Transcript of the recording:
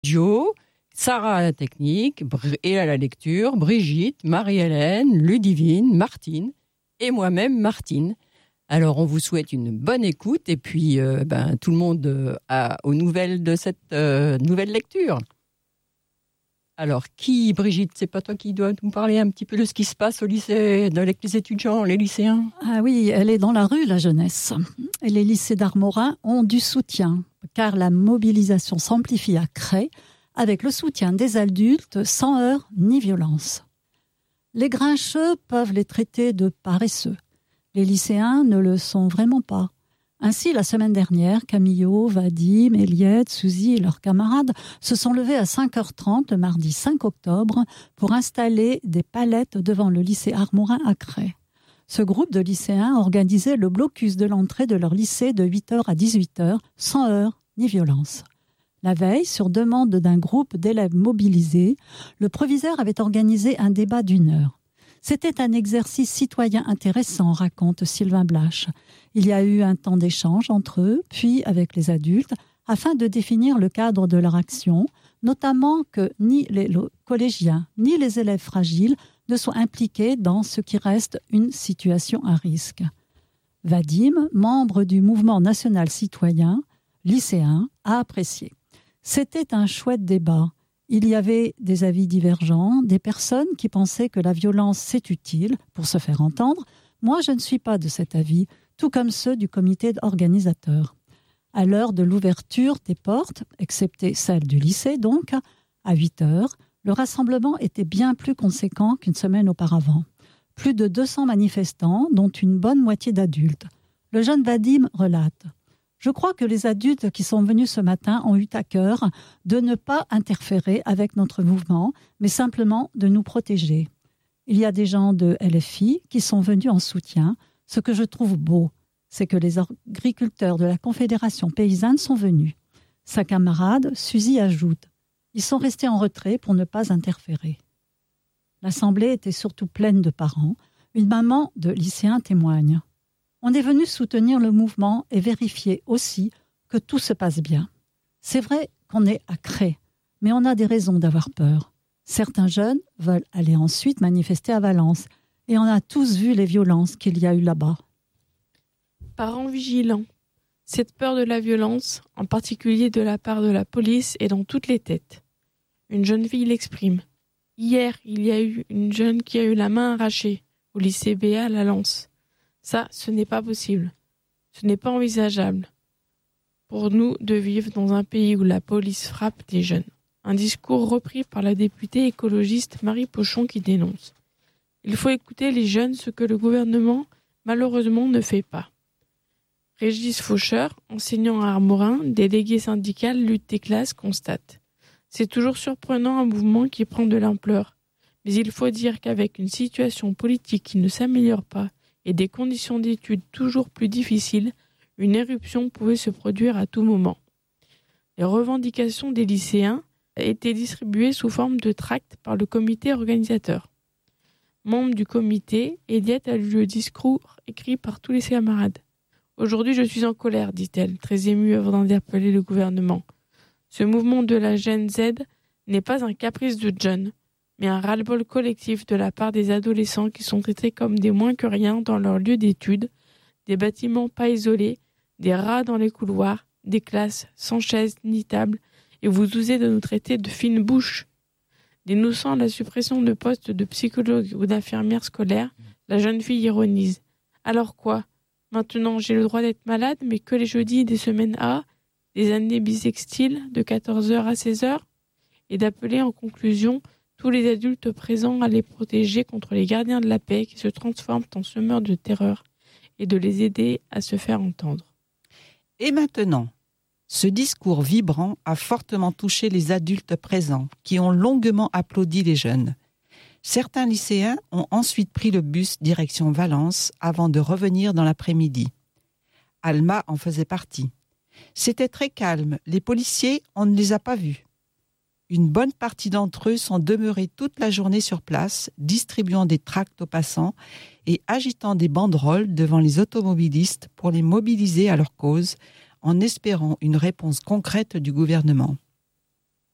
Joe, Sarah à la technique et à la lecture, Brigitte, Marie-Hélène, Ludivine, Martine et moi-même Martine. Alors on vous souhaite une bonne écoute et puis tout le monde aux nouvelles de cette nouvelle lecture. Alors Brigitte, c'est pas toi qui dois nous parler un petit peu de ce qui se passe au lycée, avec les étudiants, les lycéens? Ah oui, elle est dans la rue, la jeunesse. Et les lycées d'Armorun ont du soutien, car la mobilisation s'amplifie à Cray, avec le soutien des adultes sans heurts ni violence. Les grincheux peuvent les traiter de paresseux. Les lycéens ne le sont vraiment pas. Ainsi, la semaine dernière, Camillo, Vadim, Eliette, Suzy et leurs camarades se sont levés à 5h30 le mardi 5 octobre pour installer des palettes devant le lycée Armorun à Cray. Ce groupe de lycéens organisait le blocus de l'entrée de leur lycée de 8h à 18h, sans heurts ni violence. La veille, sur demande d'un groupe d'élèves mobilisés, le proviseur avait organisé un débat d'1 heure. C'était un exercice citoyen intéressant, raconte Sylvain Blache. Il y a eu un temps d'échange entre eux, puis avec les adultes, afin de définir le cadre de leur action, notamment que ni les collégiens ni les élèves fragiles ne soient impliqués dans ce qui reste une situation à risque. Vadim, membre du mouvement national citoyen, lycéen, a apprécié. C'était un chouette débat. Il y avait des avis divergents, des personnes qui pensaient que la violence c'est utile pour se faire entendre. Moi, je ne suis pas de cet avis, tout comme ceux du comité organisateur. À l'heure de l'ouverture des portes, excepté celle du lycée donc, à 8h, le rassemblement était bien plus conséquent qu'une semaine auparavant. Plus de 200 manifestants, dont une bonne moitié d'adultes. Le jeune Vadim relate. Je crois que les adultes qui sont venus ce matin ont eu à cœur de ne pas interférer avec notre mouvement, mais simplement de nous protéger. Il y a des gens de LFI qui sont venus en soutien. Ce que je trouve beau, c'est que les agriculteurs de la Confédération paysanne sont venus. Sa camarade, Suzy, ajoute « Ils sont restés en retrait pour ne pas interférer ». L'assemblée était surtout pleine de parents. Une maman de lycéens témoigne. On est venu soutenir le mouvement et vérifier aussi que tout se passe bien. C'est vrai qu'on est à Cray, mais on a des raisons d'avoir peur. Certains jeunes veulent aller ensuite manifester à Valence, et on a tous vu les violences qu'il y a eu là-bas. Parents vigilants. Cette peur de la violence, en particulier de la part de la police, est dans toutes les têtes. Une jeune fille l'exprime. Hier, il y a eu une jeune qui a eu la main arrachée au lycée Béat à la Lance. Ça, ce n'est pas possible. Ce n'est pas envisageable pour nous de vivre dans un pays où la police frappe des jeunes. Un discours repris par la députée écologiste Marie Pochon qui dénonce. Il faut écouter les jeunes, ce que le gouvernement, malheureusement, ne fait pas. Régis Faucheur, enseignant à Armorun, délégué syndical Lutte des classes, constate. C'est toujours surprenant un mouvement qui prend de l'ampleur. Mais il faut dire qu'avec une situation politique qui ne s'améliore pas, et des conditions d'études toujours plus difficiles, une éruption pouvait se produire à tout moment. Les revendications des lycéens étaient distribuées sous forme de tracts par le comité organisateur. Membre du comité, Eliette a lu le discours écrit par tous les camarades. « Aujourd'hui, je suis en colère, dit-elle, très émue avant d'interpeller le gouvernement. Ce mouvement de la Gen Z n'est pas un caprice de John, mais un ras-le-bol collectif de la part des adolescents qui sont traités comme des moins que rien dans leur lieu d'études, des bâtiments pas isolés, des rats dans les couloirs, des classes sans chaises ni table, et vous osez de nous traiter de fine bouche. Dénonçant la suppression de postes de psychologues ou d'infirmières scolaires, la jeune fille ironise. Alors quoi ? Maintenant, j'ai le droit d'être malade, mais que les jeudis des semaines A, des années bissextiles de 14h à 16h, et d'appeler en conclusion tous les adultes présents à les protéger contre les gardiens de la paix qui se transforment en semeurs de terreur et de les aider à se faire entendre. Et maintenant, ce discours vibrant a fortement touché les adultes présents qui ont longuement applaudi les jeunes. Certains lycéens ont ensuite pris le bus direction Valence avant de revenir dans l'après-midi. Alma en faisait partie. C'était très calme. Les policiers, on ne les a pas vus. Une bonne partie d'entre eux sont demeurés toute la journée sur place, distribuant des tracts aux passants et agitant des banderoles devant les automobilistes pour les mobiliser à leur cause, en espérant une réponse concrète du gouvernement.